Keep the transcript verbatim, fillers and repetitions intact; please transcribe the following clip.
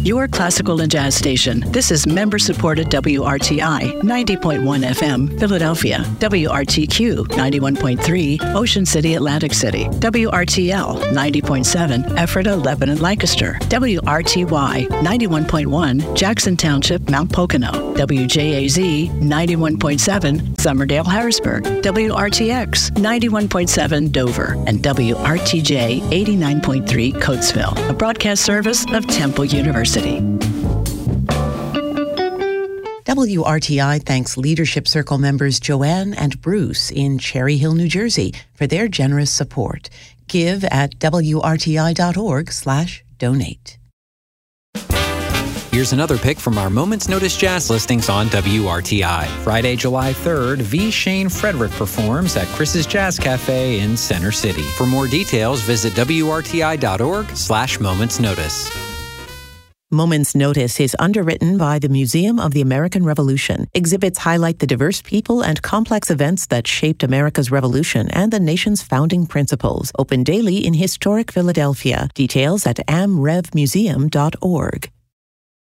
your classical and jazz station. This is member-supported W R T I ninety point one F M, Philadelphia, W R T Q ninety-one point three, Ocean City, Atlantic City, W R T L ninety point seven, Ephrata, Lebanon, Lancaster, W R T Y ninety-one point one, Jackson Township, Mount Pocono, W J A Z ninety-one point seven, Summerdale, Harrisburg, W R T X ninety-one point seven, Dover, and W R T J eighty-nine point three, Coatesville, a broadcast service of Temple University. W R T I thanks Leadership Circle members Joanne and Bruce in Cherry Hill, New Jersey for their generous support. Give at W R T I dot org slash donate. Here's another pick from our Moments Notice jazz listings on W R T I. Friday, July third, V. Shane Frederick performs at Chris's Jazz Cafe in Center City. For more details, visit W R T I dot org slash Moments Notice. Moments Notice is underwritten by the Museum of the American Revolution. Exhibits highlight the diverse people and complex events that shaped America's Revolution and the nation's founding principles. Open daily in historic Philadelphia. Details at am rev museum dot org.